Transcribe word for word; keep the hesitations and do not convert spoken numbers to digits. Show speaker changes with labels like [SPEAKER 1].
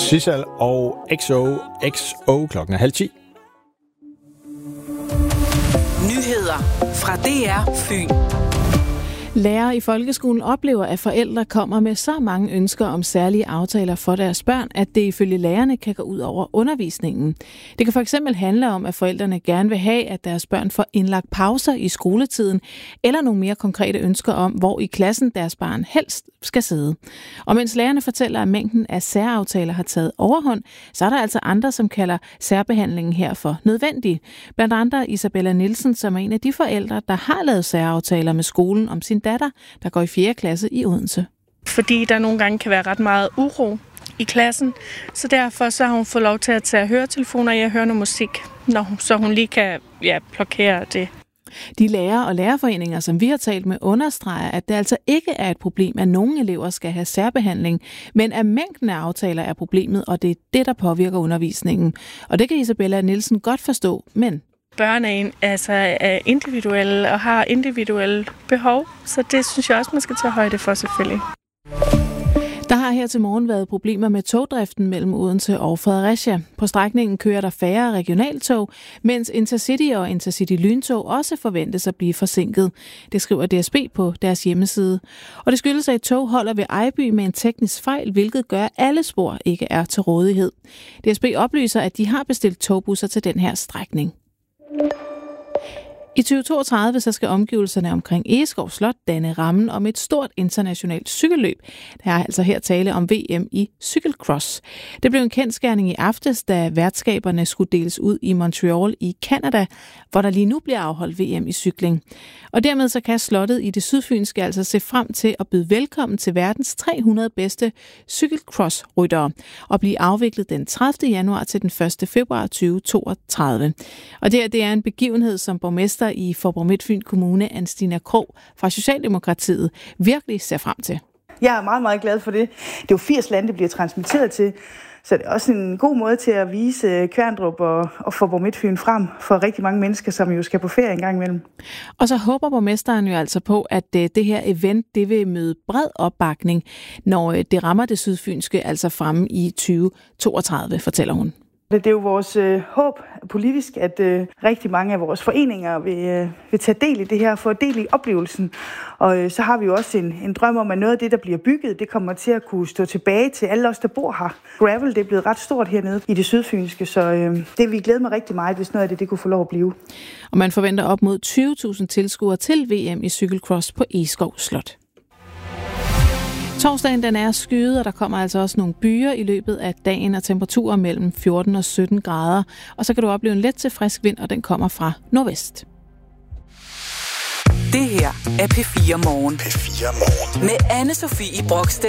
[SPEAKER 1] Sissal og X O X O klokken er halv ti.
[SPEAKER 2] Nyheder fra D R Fyn.
[SPEAKER 3] Lærere i folkeskolen oplever, at forældre kommer med så mange ønsker om særlige aftaler for deres børn, at det ifølge lærerne kan gå ud over undervisningen. Det kan for eksempel handle om, at forældrene gerne vil have, at deres børn får indlagt pauser i skoletiden, eller nogle mere konkrete ønsker om, hvor i klassen deres barn helst skal sidde. Og mens lærerne fortæller, at mængden af særaftaler har taget overhånd, så er der altså andre, som kalder særbehandlingen her for nødvendig. Blandt andre Isabella Nielsen, som er en af de forældre, der har lavet særaftaler med skolen om sin datter, der går i fjerde klasse i Odense.
[SPEAKER 4] Fordi der nogle gange kan være ret meget uro i klassen, så derfor så har hun fået lov til at tage høretelefoner i og høre noget musik, når hun, så hun lige kan ja, blokere det.
[SPEAKER 3] De lærere og lærerforeninger, som vi har talt med, understreger, at det altså ikke er et problem, at nogle elever skal have særbehandling, men at mængden af aftaler er problemet, og det er det, der påvirker undervisningen. Og det kan Isabella Nielsen godt forstå, men
[SPEAKER 4] børn er, altså, er individuelle og har individuelle behov, så det synes jeg også, man skal tage højde for selvfølgelig.
[SPEAKER 3] Der har her til morgen været problemer med togdriften mellem Odense og Fredericia. På strækningen kører der færre regionaltog, mens Intercity og Intercity Lyntog også forventes at blive forsinket. Det skriver D S B på deres hjemmeside. Og det skyldes, at et tog holder ved Ejby med en teknisk fejl, hvilket gør, at alle spor ikke er til rådighed. D S B oplyser, at de har bestilt togbusser til den her strækning. I tyve toogtredive så skal omgivelserne omkring Egeskov Slot danne rammen om et stort internationalt cykelløb. Der er altså her tale om V M i cykelcross. Det blev en kendsgerning i aftes, da værtskaberne skulle deles ud i Montreal i Canada, hvor der lige nu bliver afholdt V M i cykling. Og dermed så kan slottet i det sydfynske altså se frem til at byde velkommen til verdens tre hundrede bedste cykelcross-ryttere og blive afviklet den tredivte januar til den første februar tyve toogtredive. Og det, det er en begivenhed, som borgmester i Faaborg-Midtfyn Kommune, Anstina Krog fra Socialdemokratiet, virkelig ser frem til.
[SPEAKER 5] Jeg er meget, meget glad for det. Det er jo firs lande, det bliver transmitteret til, så det er også en god måde til at vise Kværndrup og, og Faaborg-Midtfyn frem for rigtig mange mennesker, som jo skal på ferie en gang imellem.
[SPEAKER 3] Og så håber borgmesteren jo altså på, at det her event det vil møde bred opbakning, når det rammer det sydfynske, altså fremme i tyve toogtredive, fortæller hun.
[SPEAKER 5] Det er jo vores øh, håb politisk, at øh, rigtig mange af vores foreninger vil, øh, vil tage del i det her, få del i oplevelsen. Og øh, så har vi jo også en, en drøm om, at noget af det, der bliver bygget, det kommer til at kunne stå tilbage til alle os, der bor her. Gravel, det er blevet ret stort hernede i det sydfynske, så øh, det vi glæder mig rigtig meget, hvis noget af det, det kunne få lov at blive.
[SPEAKER 3] Og man forventer op mod tyve tusind tilskuere til V M i cykelcross på Egeskov Slot. Torsdagen den er skyet, og der kommer altså også nogle byer i løbet af dagen og temperaturer mellem fjorten og sytten grader. Og så kan du opleve en let til frisk vind, og den kommer fra nordvest.
[SPEAKER 2] Det her er P fire Morgen.
[SPEAKER 6] P fire Morgen.
[SPEAKER 2] Med Anne Sofie Brokstedt